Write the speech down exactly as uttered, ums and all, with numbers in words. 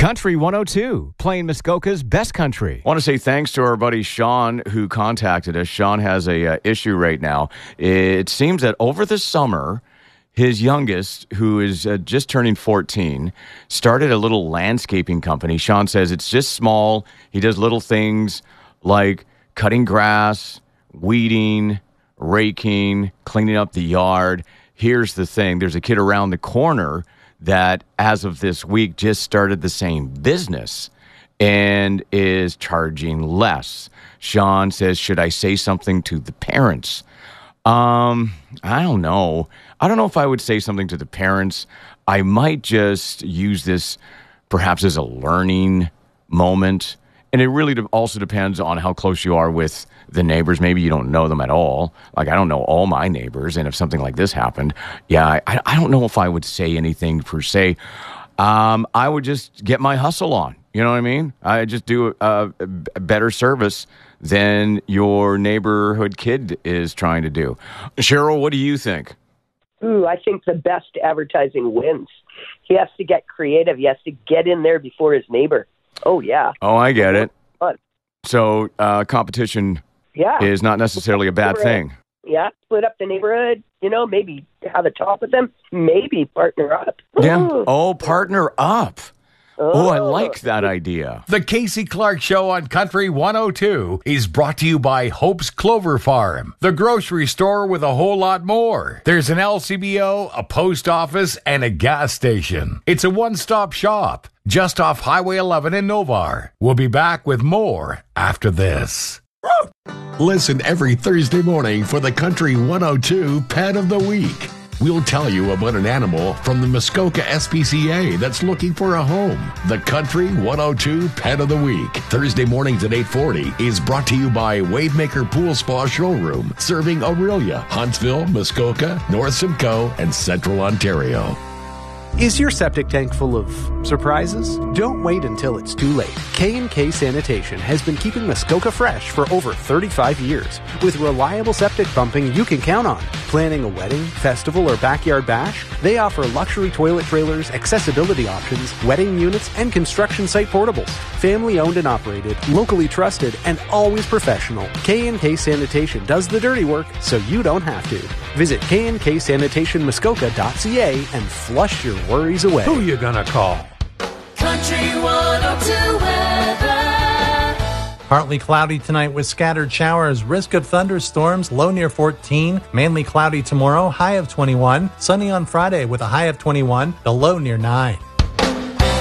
Country one oh two, playing Muskoka's best country. I want to say thanks to our buddy Sean who contacted us. Sean has a uh, issue right now. It seems that over the summer, his youngest, who is uh, just turning fourteen, started a little landscaping company. Sean says it's just small. He does little things like cutting grass, weeding, raking, cleaning up the yard. Here's the thing. There's a kid around the corner that as of this week just started the same business and is charging less. Sean says, should I say something to the parents? Um, I don't know. I don't know if I would say something to the parents. I might just use this perhaps as a learning moment. And it really also depends on how close you are with the neighbors. Maybe you don't know them at all. Like, I don't know all my neighbors. And if something like this happened, yeah, I, I don't know if I would say anything per se. Um, I would just get my hustle on. You know what I mean? I just do a, a better service than your neighborhood kid is trying to do. Cheryl, what do you think? Ooh, I think the best advertising wins. He has to get creative. He has to get in there before his neighbor. Oh, yeah. Oh, I get it. Fun. So uh, competition yeah. is not necessarily a bad thing. Yeah, split up the neighborhood, you know, maybe have a talk with them, maybe partner up. Yeah. Oh, partner up. Oh, oh, I like that idea. The Casey Clark Show on Country one oh two is brought to you by Hope's Clover Farm, the grocery store with a whole lot more. There's an L C B O, a post office, and a gas station. It's a one-stop shop just off Highway eleven in Novar. We'll be back with more after this. Listen every Thursday morning for the Country one oh two Pet of the Week. We'll tell you about an animal from the Muskoka S P C A that's looking for a home. The Country one oh two Pet of the Week, Thursday mornings at eight forty, is brought to you by Wavemaker Pool Spa Showroom, serving Aurelia, Huntsville, Muskoka, North Simcoe, and Central Ontario. Is your septic tank full of surprises? Don't wait until it's too late. K and K Sanitation has been keeping Muskoka fresh for over thirty-five years. With reliable septic pumping you can count on. Planning a wedding, festival, or backyard bash? They offer luxury toilet trailers, accessibility options, wedding units, and construction site portables. Family owned and operated, locally trusted, and always professional. K and K Sanitation does the dirty work so you don't have to. Visit k and k sanitation muskoka dot c a and flush your worries away. Who you gonna call? Country one oh two weather. Partly cloudy tonight with scattered showers. Risk of thunderstorms, low near fourteen. Mainly cloudy tomorrow, high of twenty-one. Sunny on Friday with a high of twenty-one, the low near nine.